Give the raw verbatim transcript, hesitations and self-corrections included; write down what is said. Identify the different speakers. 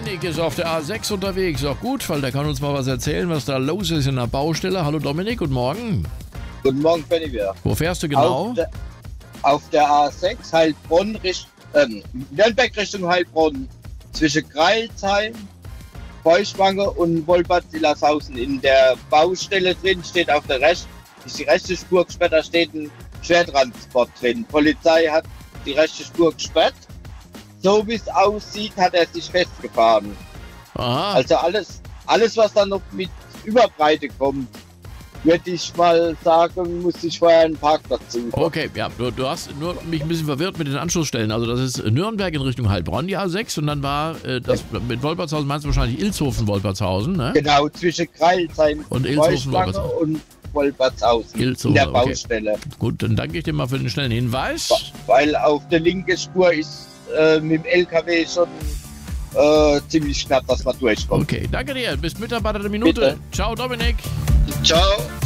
Speaker 1: Dominik ist auf der A sechs unterwegs. Auch gut, weil der kann uns mal was erzählen, was da los ist in der Baustelle. Hallo Dominik, guten Morgen.
Speaker 2: Guten Morgen, Benny wieder.
Speaker 1: Wo fährst du genau?
Speaker 2: Auf der, auf der A sechs Heilbronn, Richt, ähm, Nürnberg Richtung Heilbronn. Zwischen Greilsheim, Feuchtwange und Wolbert-Dillershausen. In der Baustelle drin steht auf der rechten, ist die rechte Spur gesperrt, da steht ein Schwertransport drin. Polizei hat die rechte Spur gesperrt. So wie es aussieht, hat er sich festgefahren.
Speaker 1: Aha.
Speaker 2: Also alles, alles, was dann noch mit Überbreite kommt, würde ich mal sagen, muss ich vorher einen Parkplatz suchen.
Speaker 1: Okay, ja, du, du hast nur mich ein bisschen verwirrt mit den Anschlussstellen. Also das ist Nürnberg in Richtung Heilbronn, die A sechs, und dann war äh, das mit Wolpertshausen, meinst du wahrscheinlich Ilshofen-Wolpertshausen, ne?
Speaker 2: Genau, zwischen Kreilsheim
Speaker 1: Und Ilshofen,
Speaker 2: und Wolpertshausen
Speaker 1: Ilshofen,
Speaker 2: in der
Speaker 1: okay.
Speaker 2: Baustelle.
Speaker 1: Gut, dann danke ich dir mal für den schnellen Hinweis.
Speaker 2: Weil auf der linken Spur ist äh, mit dem L K W schon äh, ziemlich knapp, dass man durchkommt.
Speaker 1: Okay, danke dir. Bist Mitarbeiter der Minute.
Speaker 2: Bitte.
Speaker 1: Ciao, Dominik.
Speaker 2: Ciao.